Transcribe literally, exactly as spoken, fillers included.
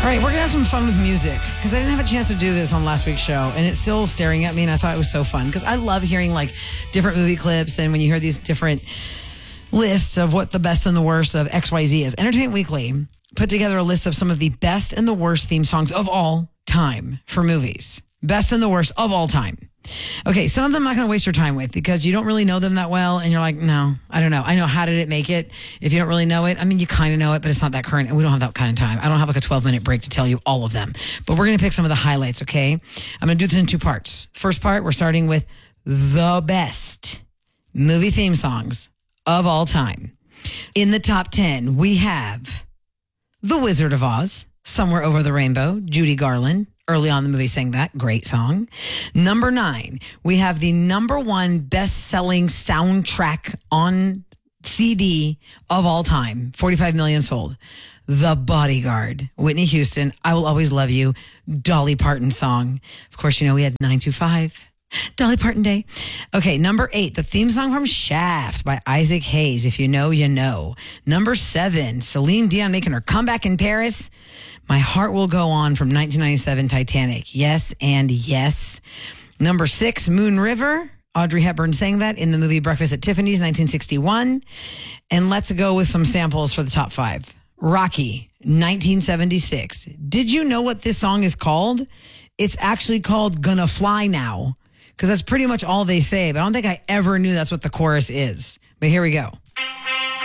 All right, we're going to have some fun with music because I didn't have a chance to do this on last week's show, and it's still staring at me, and I thought it was so fun because I love hearing like different movie clips, and when you hear these different lists of what the best and the worst of X Y Z is. Entertainment Weekly put together a list of some of the best and the worst theme songs of all time for movies. Best and the worst of all time. Okay, some of them I'm not going to waste your time with because you don't really know them that well, and you're like, no, I don't know. I know how did it make it? If you don't really know it, I mean, you kind of know it, but it's not that current, and we don't have that kind of time. I don't have like a twelve-minute break to tell you all of them, but we're going to pick some of the highlights, okay? I'm going to do this in two parts. First part, we're starting with the best movie theme songs of all time. In the top ten, we have The Wizard of Oz, Somewhere Over the Rainbow, Judy Garland. Early on in the movie sang that. Great song. Number nine, we have the number one best-selling soundtrack on C D of all time. forty-five million sold. The Bodyguard. Whitney Houston, I Will Always Love You. Dolly Parton song. Of course, you know, we had nine two five. Dolly Parton Day. Okay, number eight, the theme song from Shaft by Isaac Hayes. If you know, you know. Number seven, Celine Dion making her comeback in Paris. My Heart Will Go On from nineteen ninety-seven Titanic. Yes and yes. Number six, Moon River. Audrey Hepburn sang that in the movie Breakfast at Tiffany's, nineteen sixty-one. And let's go with some samples for the top five. Rocky, nineteen seventy-six. Did you know what this song is called? It's actually called Gonna Fly Now, because that's pretty much all they say. But I don't think I ever knew that's what the chorus is. But here we go.